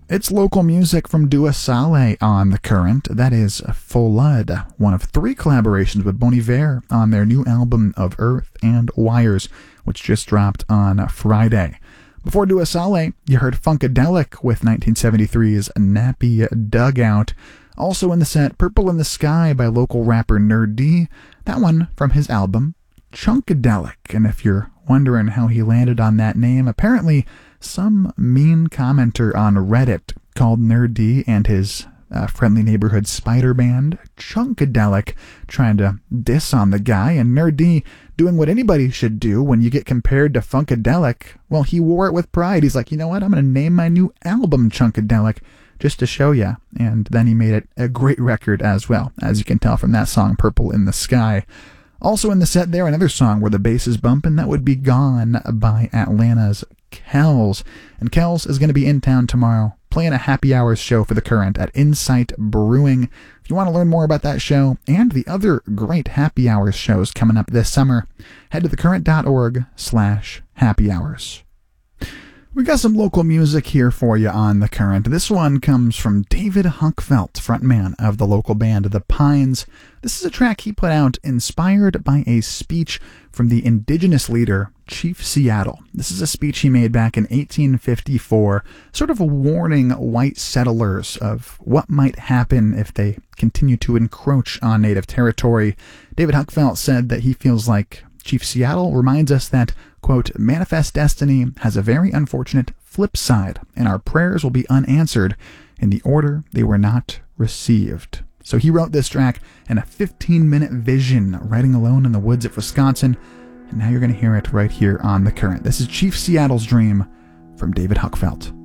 It's local music from Dua Saleh on The Current. That is Folud, one of 3 collaborations with Bon Iver on their new album of Earth and Wires, which just dropped on Friday. Before Dua Saleh, you heard Funkadelic with 1973's Nappy Dugout. Also in the set, Purple in the Sky by local rapper Nerd D, that one from his album Chunkadelic. And if you're wondering how he landed on that name, apparently some mean commenter on Reddit called Nerd D and his friendly neighborhood spider band Chunkadelic, trying to diss on the guy, and Nerd D doing what anybody should do when you get compared to Funkadelic. Well, he wore it with pride. He's like, you know what, I'm going to name my new album Chunkadelic just to show ya. And then he made it a great record as well, as you can tell from that song Purple in the Sky. Also in the set there, another song where the bass is bumping, that would be Gone by Atlanta's Kells. And Kells is going to be in town tomorrow, playing a happy hours show for The Current at Insight Brewing. If you want to learn more about that show and the other great happy hours shows coming up this summer, head to thecurrent.org/happy hours. We got some local music here for you on The Current. This one comes from David Huckfelt, frontman of the local band The Pines. This is a track he put out inspired by a speech from the indigenous leader, Chief Seattle. This is a speech he made back in 1854, sort of a warning white settlers of what might happen if they continue to encroach on native territory. David Huckfelt said that he feels like Chief Seattle reminds us that, quote, manifest destiny has a very unfortunate flip side, and our prayers will be unanswered in the order they were not received. So he wrote this track in a 15-minute vision, riding alone in the woods of Wisconsin, and now you're going to hear it right here on The Current. This is Chief Seattle's Dream from David Huckfelt.